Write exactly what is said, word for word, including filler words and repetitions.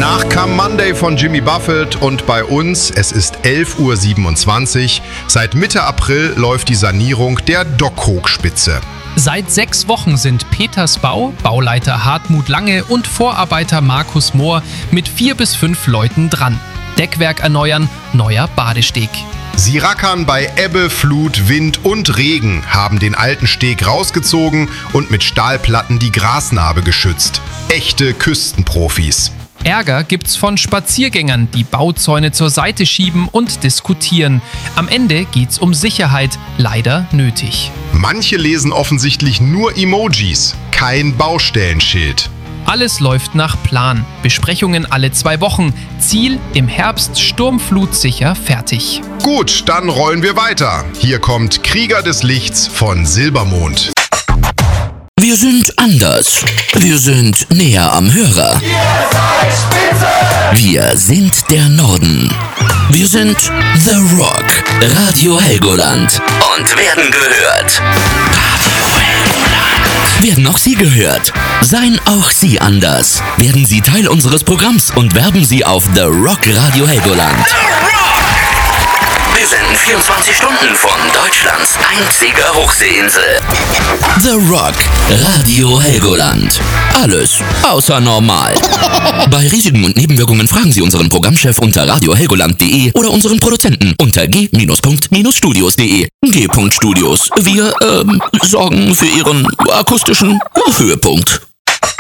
Nach Come Monday von Jimmy Buffett und bei uns, es ist elf Uhr siebenundzwanzig. Seit Mitte April läuft die Sanierung der Dockhochspitze. Seit sechs Wochen sind Peters Bau, Bauleiter Hartmut Lange und Vorarbeiter Markus Mohr mit vier bis fünf Leuten dran. Deckwerk erneuern, neuer Badesteg. Sie rackern bei Ebbe, Flut, Wind und Regen, haben den alten Steg rausgezogen und mit Stahlplatten die Grasnarbe geschützt. Echte Küstenprofis. Ärger gibt's von Spaziergängern, die Bauzäune zur Seite schieben und diskutieren. Am Ende geht's um Sicherheit, leider nötig. Manche lesen offensichtlich nur Emojis, kein Baustellenschild. Alles läuft nach Plan. Besprechungen alle zwei Wochen. Ziel im Herbst sturmflutsicher fertig. Gut, dann rollen wir weiter. Hier kommt Krieger des Lichts von Silbermond. Wir sind anders. Wir sind näher am Hörer. Ihr seid spitze! Wir sind der Norden. Wir sind The Rock. Radio Helgoland. Und werden gehört. Radio Helgoland. Werden auch Sie gehört? Seien auch Sie anders. Werden Sie Teil unseres Programms und werben Sie auf The Rock Radio Helgoland. The Rock! Wir senden vierundzwanzig Stunden von Deutschlands einziger Hochseeinsel. The Rock Radio Helgoland. Alles außer normal. Bei Risiken und Nebenwirkungen fragen Sie unseren Programmchef unter radio helgoland punkt de oder unseren Produzenten unter g Punkt studios punkt de. G. Studios. Wir ähm, sorgen für Ihren akustischen Höhepunkt.